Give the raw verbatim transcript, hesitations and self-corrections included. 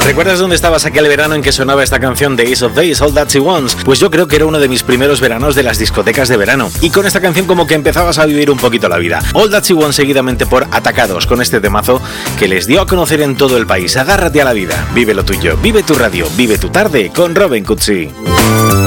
¿Recuerdas dónde estabas aquel verano en que sonaba esta canción de Ace of Base, All That She Wants? Pues yo creo que era uno de mis primeros veranos de las discotecas de verano. Y con esta canción como que empezabas a vivir un poquito la vida. All That She Wants seguidamente por Atacados, con este temazo que les dio a conocer en todo el país. Agárrate a la vida, vive lo tuyo, vive tu radio, vive tu tarde con Robin Cutsi.